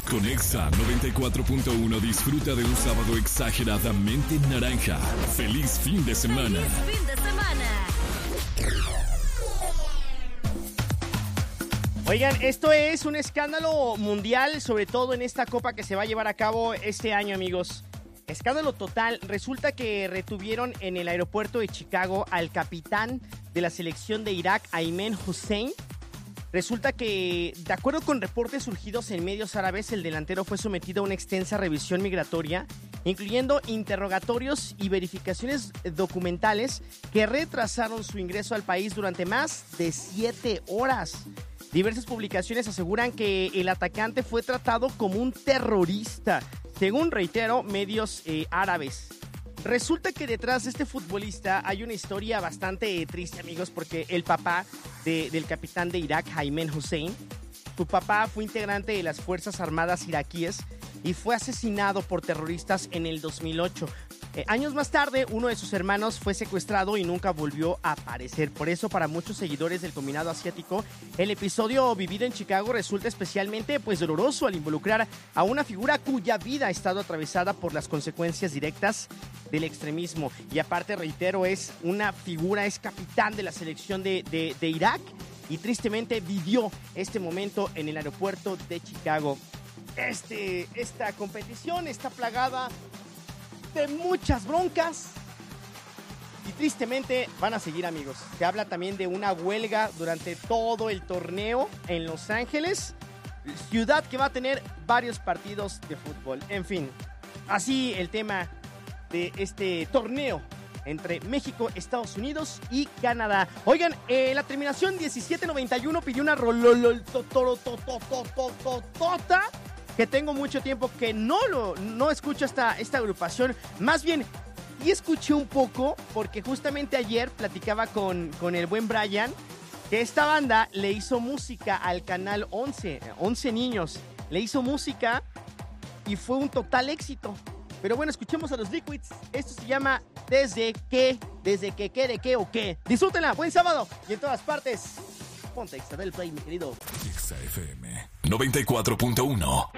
Con Exa 94.1 disfruta de un sábado exageradamente naranja. ¡Feliz fin de semana! ¡Feliz fin de semana! Oigan, esto es un escándalo mundial, sobre todo en esta copa que se va a llevar a cabo este año, amigos. Escándalo total. Resulta que retuvieron en el aeropuerto de Chicago al capitán de la selección de Irak, Ayman Hussein. Resulta que, de acuerdo con reportes surgidos en medios árabes, el delantero fue sometido a una extensa revisión migratoria, incluyendo interrogatorios y verificaciones documentales que retrasaron su ingreso al país durante más de 7 horas. Diversas publicaciones aseguran que el atacante fue tratado como un terrorista, según, reitero, medios árabes. Resulta que detrás de este futbolista hay una historia bastante triste, amigos, porque el papá del capitán de Irak, Ayman Hussein, su papá fue integrante de las Fuerzas Armadas iraquíes y fue asesinado por terroristas en el 2008. Años más tarde, uno de sus hermanos fue secuestrado y nunca volvió a aparecer. Por eso, para muchos seguidores del combinado asiático, el episodio vivido en Chicago resulta especialmente doloroso al involucrar a una figura cuya vida ha estado atravesada por las consecuencias directas del extremismo. Y aparte, reitero, es una figura, es capitán de la selección de Irak y tristemente vivió este momento en el aeropuerto de Chicago. Esta competición está plagada de muchas broncas y tristemente van a seguir, amigos. Se habla también de una huelga durante todo el torneo en Los Ángeles, ciudad que va a tener varios partidos de fútbol. En fin, así el tema de este torneo entre México, Estados Unidos y Canadá. Oigan, la terminación 1791 pidió una rolololtotototototota, que tengo mucho tiempo que no escucho esta agrupación. Más bien, y escuché un poco, porque justamente ayer platicaba con el buen Brian, que esta banda le hizo música al canal 11 niños. Le hizo música y fue un total éxito. Pero bueno, escuchemos a los Liquids. Esto se llama Desde que, de qué o qué. Disfrútenla, buen sábado y en todas partes. Ponte Exa del Play, mi querido. Exa FM 94.1.